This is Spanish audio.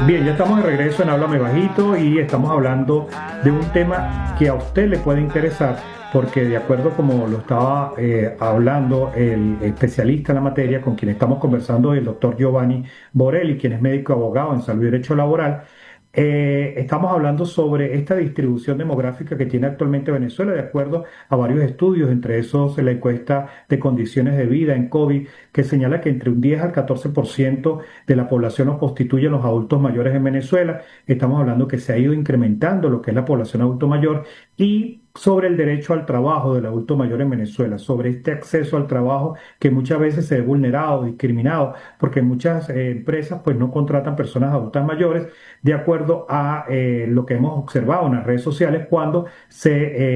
Bien, ya estamos de regreso en Háblame Bajito y estamos hablando de un tema que a usted le puede interesar porque de acuerdo como lo estaba hablando el especialista en la materia con quien estamos conversando, el doctor Giovanni Borelli, quien es médico abogado en salud y derecho laboral, estamos hablando sobre esta distribución demográfica que tiene actualmente Venezuela de acuerdo a varios estudios, entre esos la encuesta de condiciones de vida en COVID, que señala que entre un 10 al 14% de la población nos constituyen los adultos mayores en Venezuela. Estamos hablando que se ha ido incrementando lo que es la población adulto mayor y sobre el derecho al trabajo del adulto mayor en Venezuela, sobre este acceso al trabajo que muchas veces se ve vulnerado, discriminado, porque muchas empresas pues no contratan personas adultas mayores de acuerdo a lo que hemos observado en las redes sociales cuando se